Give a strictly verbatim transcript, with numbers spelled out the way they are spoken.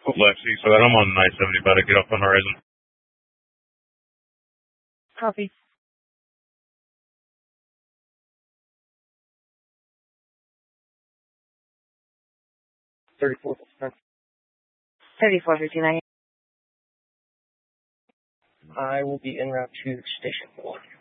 Lexi, so that I'm on nine seventy, about to get off on Horizon. Copy. thirty-four. thirty-four fifty-nine. I will be en route to Station one.